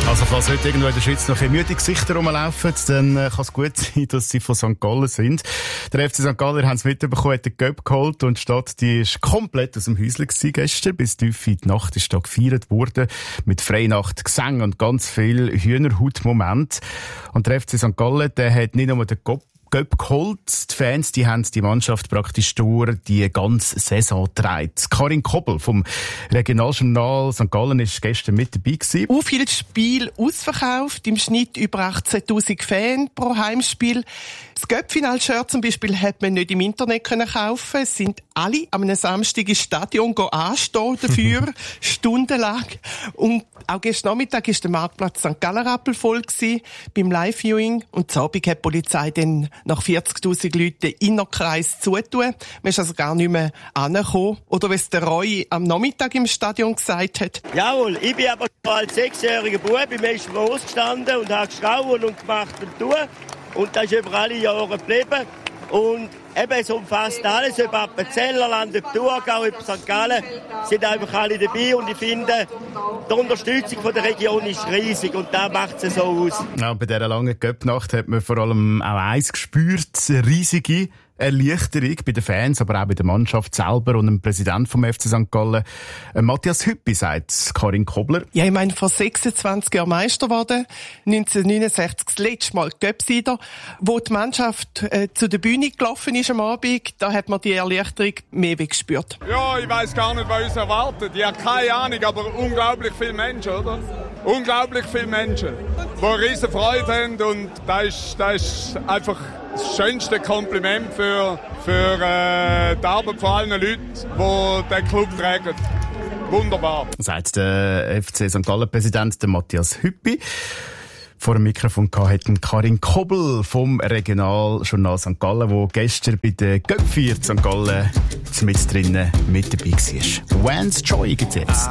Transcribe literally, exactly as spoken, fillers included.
Also falls heute irgendwo in der Schweiz noch ein müde Gesichter rumlaufen, dann äh, kann es gut sein, dass sie von Sankt Gallen sind. Der F C Sankt Gallen haben es mitbekommen, hat den Göpp geholt und die Stadt, die ist komplett aus dem Häuschen gewesen gestern. Bis tief in die Nacht ist da gefeiert worden mit Freinacht, Gesang und ganz viel Hühnerhaut-Moment. Und der F C Sankt Gallen, der hat nicht nur den Göpp Göpp geholt. Die Fans, die haben die Mannschaft praktisch durch die ganze Saison getragen. Karin Kobel vom Regionaljournal Sankt Gallen ist gestern mit dabei gewesen. Auch viele Spiele ausverkauft, im Schnitt über achtzehntausend Fans pro Heimspiel. Das Göpp-Final-Shirt zum Beispiel hat man nicht im Internet können kaufen. Es sind alle am einem Samstag ins Stadion anstehen dafür, stundenlang. Und auch gestern Nachmittag war der Marktplatz Sankt Gallen rappelvoll gewesen, beim Live-Viewing. Und zur Abend hat die Polizei dann nach vierzigtausend Leuten den Innerkreis zutun. Man ist also gar nicht mehr angekommen. Oder wie es der Roy am Nachmittag im Stadion gesagt hat. Jawohl, ich bin aber als sechsjähriger Bub im ersten Mal ausgestanden und habe geschrauen und gemacht und tun. Und das ist über alle Jahre geblieben. Und eben, es umfasst alles, ob Appenzellerland, ob Thurgau, ob Sankt Gallen, sind einfach alle dabei. Und ich finde, die Unterstützung von der Region ist riesig und da macht es so aus. Ja, bei dieser langen Göpp-Nacht hat man vor allem auch eins gespürt, eine riesige Erleichterung bei den Fans, aber auch bei der Mannschaft selber und dem Präsident vom F C Sankt Gallen, Matthias Hüppi, sagt Karin Kobler. Ja, ich meine, vor sechsundzwanzig Jahren Meister geworden, neunzehnhundertneunundsechzig das letzte Mal Göpp-Sieger, wo die Mannschaft äh, zu der Bühne gelaufen ist am Abend, da hat man die Erleichterung mehr gespürt. Ja, ich weiss gar nicht, was uns erwartet. Ich habe keine Ahnung, aber unglaublich viele Menschen, oder? Unglaublich viele Menschen, die eine riesen Freude haben und das ist, das ist einfach das schönste Kompliment für, für äh, die Arbeit von allen Leuten, die den Club tragen. Wunderbar. Sagt der F C Sankt Gallen-Präsident Matthias Hüppi. Vor dem Mikrofon hatten Karin Kobel vom Regionaljournal Sankt Gallen, der gestern bei der Göpp-Feier Sankt Gallen mit drinnen mit dabei war. Vans Joy gibt's jetzt.